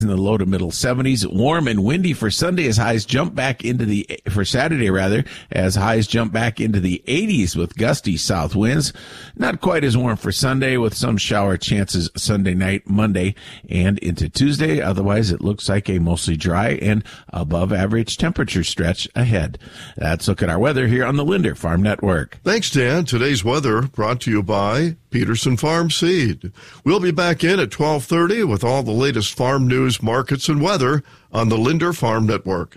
in the low to middle 70s. Warm and windy for Sunday as highs jump back into for Saturday as highs jump back into the 80s with gusty south winds. Not quite as warm for Sunday with some shower chances Sunday night, Monday, and into Tuesday. Otherwise, it looks like a mostly dry and above average temperature stretch ahead. Let's look at our weather here on the Linder Farm Network. Thanks, Dan. Today's weather brought to you by Peterson Farm Seed. We'll be back in at 12:30 with all the latest farm news, markets, and weather on the Linder Farm Network.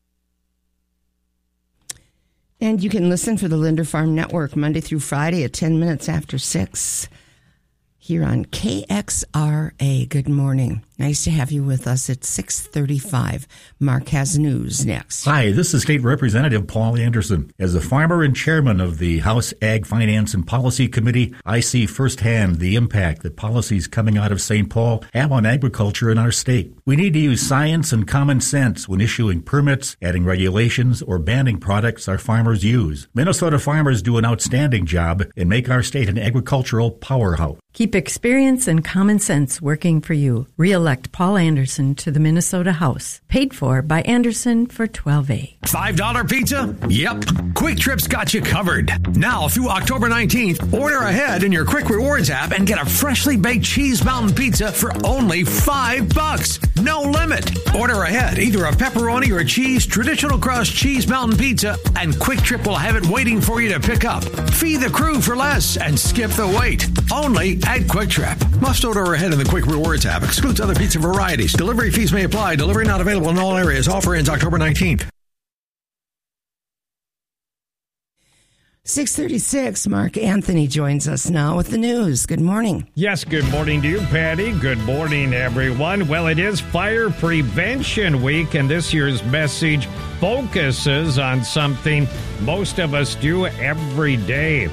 And you can listen for the Linder Farm Network Monday through Friday at 10 minutes after 6 here on KXRA. Good morning. Nice to have you with us at 6:35. Mark has news next. Hi, this is State Representative Paul Anderson. As a farmer and chairman of the House Ag Finance and Policy Committee, I see firsthand the impact that policies coming out of St. Paul have on agriculture in our state. We need to use science and common sense when issuing permits, adding regulations, or banning products our farmers use. Minnesota farmers do an outstanding job and make our state an agricultural powerhouse. Keep experience and common sense working for you. Re-elect Paul Anderson to the Minnesota House. Paid for by Anderson for 12A. $5 pizza? Yep. Quick Trip's got you covered. Now through October 19th, order ahead in your Quick Rewards app and get a freshly baked Cheese Mountain pizza for only $5. No limit. Order ahead either a pepperoni or a cheese traditional crust Cheese Mountain pizza, and Quick Trip will have it waiting for you to pick up. Feed the crew for less and skip the wait. Only at Quick Trip. Must order ahead in the Quick Rewards app. Excludes other pizza varieties. Delivery fees may apply. Delivery not available in all areas. Offer ends October 19th. 6:36. Mark Anthony joins us now with the news. Good morning. Yes, good morning to you, Patty. Good morning, everyone. Well, it is Fire Prevention Week, and this year's message focuses on something most of us do every day.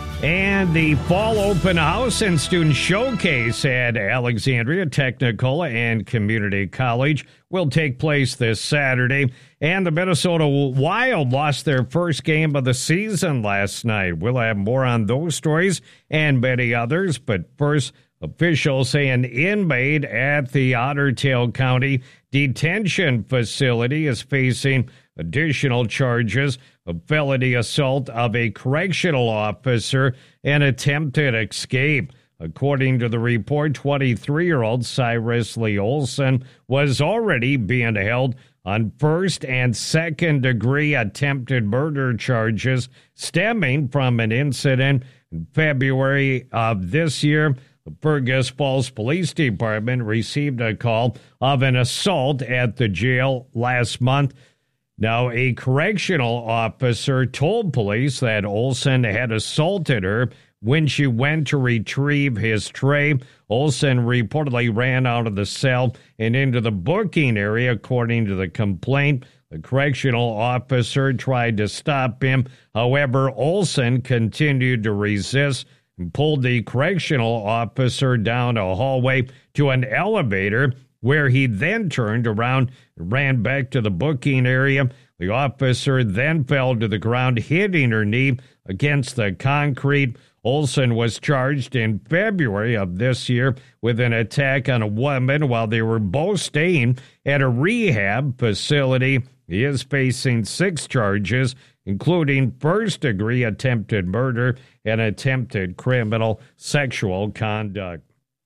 And the Fall Open House and Student Showcase at Alexandria Technical and Community College will take place this Saturday. And the Minnesota Wild lost their first game of the season last night. We'll have more on those stories and many others. But first, officials say an inmate at the Otter Tail County Detention Facility is facing additional charges of felony assault of a correctional officer and attempted escape. According to the report, 23-year-old Cyrus Lee Olson was already being held on first and second degree attempted murder charges stemming from an incident in February of this year. The Fergus Falls Police Department received a call of an assault at the jail last month. Now, a correctional officer told police that Olson had assaulted her when she went to retrieve his tray. Olson reportedly ran out of the cell and into the booking area, according to the complaint. The correctional officer tried to stop him. However, Olson continued to resist and pulled the correctional officer down a hallway to an elevator, where he then turned around and ran back to the booking area. The officer then fell to the ground, hitting her knee against the concrete. Olson was charged in February of this year with an attack on a woman while they were both staying at a rehab facility. He is facing 6 charges, including first-degree attempted murder and attempted criminal sexual conduct.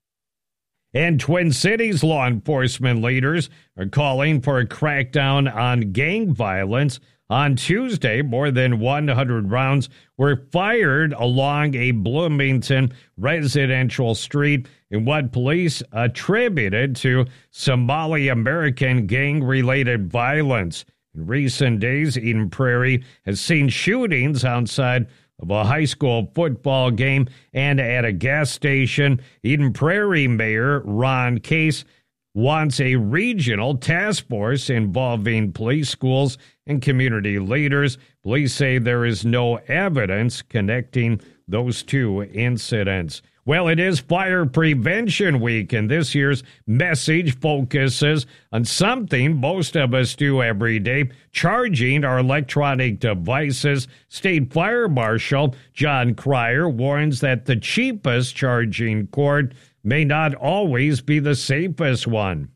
And Twin Cities law enforcement leaders are calling for a crackdown on gang violence. On Tuesday, more than 100 rounds were fired along a Bloomington residential street in what police attributed to Somali-American gang-related violence. In recent days, Eden Prairie has seen shootings outside of a high school football game and at a gas station. Eden Prairie Mayor Ron Case wants a regional task force involving police, schools, and community leaders. Police say there is no evidence connecting those two incidents. Well, it is Fire Prevention Week, and this year's message focuses on something most of us do every day, charging our electronic devices. State Fire Marshal John Cryer warns that the cheapest charging cord may not always be the safest one.